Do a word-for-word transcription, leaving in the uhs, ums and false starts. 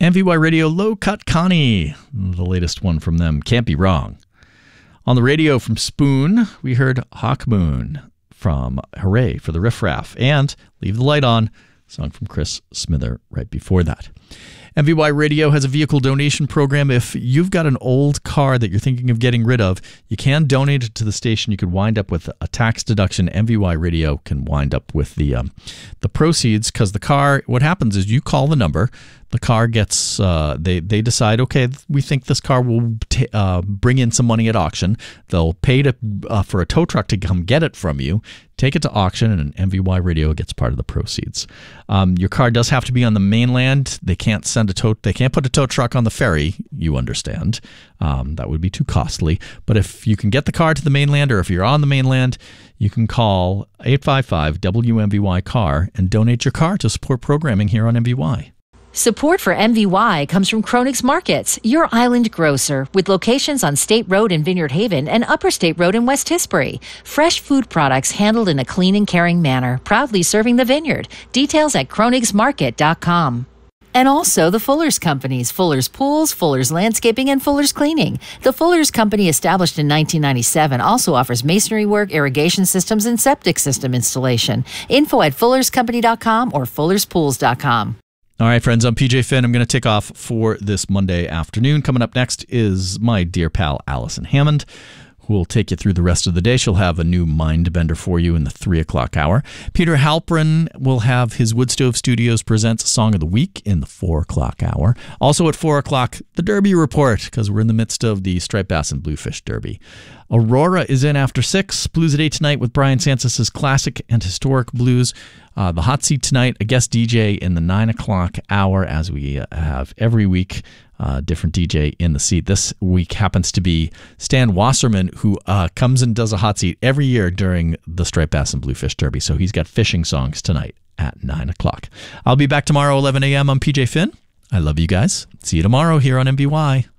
M V Y Radio, Low Cut Connie, the latest one from them, Can't Be Wrong. On the radio from Spoon, we heard Hawk Moon from Hooray for the Riff Raff, and Leave the Light On, song from Chris Smither right before that. M V Y Radio has a vehicle donation program. If you've got an old car that you're thinking of getting rid of, you can donate it to the station. You could wind up with a tax deduction. M V Y Radio can wind up with the um, the proceeds, because the car, what happens is you call the number, the car gets, uh, they, they decide, okay, we think this car will t- uh, bring in some money at auction. They'll pay to, uh, for a tow truck to come get it from you, take it to auction, and M V Y Radio gets part of the proceeds. Um, your car does have to be on the mainland. They can't send a tow, they can't put a tow truck on the ferry, you understand. Um, that would be too costly. But if you can get the car to the mainland, or if you're on the mainland, you can call eight five five W M V Y car and donate your car to support programming here on M V Y. Support for M V Y comes from Kronig's Markets, your island grocer, with locations on State Road in Vineyard Haven and Upper State Road in West Tisbury. Fresh food products handled in a clean and caring manner, proudly serving the vineyard. Details at kronigs market dot com. And also the Fuller's Companies, Fuller's Pools, Fuller's Landscaping, and Fuller's Cleaning. The Fuller's Company, established in nineteen ninety-seven, also offers masonry work, irrigation systems, and septic system installation. Info at fullers company dot com or fullers pools dot com. All right, friends, I'm P J Finn. I'm going to take off for this Monday afternoon. Coming up next is my dear pal, Allison Hammond, who will take you through the rest of the day. She'll have a new mind bender for you in the three o'clock hour. Peter Halprin will have his Woodstove Studios Presents Song of the Week in the four o'clock hour. Also at four o'clock, the Derby Report, because we're in the midst of the Striped Bass and Bluefish Derby. Aurora is in after six. Blues at eight tonight with Brian Sanchez' classic and historic blues. Uh, the Hot Seat tonight, a guest D J in the nine o'clock hour, as we uh, have every week. Uh, different D J in the seat. This week happens to be Stan Wasserman, who uh, comes and does a hot seat every year during the Striped Bass and Bluefish Derby. So he's got fishing songs tonight at nine o'clock. I'll be back tomorrow, eleven a.m. I'm P J Finn. I love you guys. See you tomorrow here on M V Y.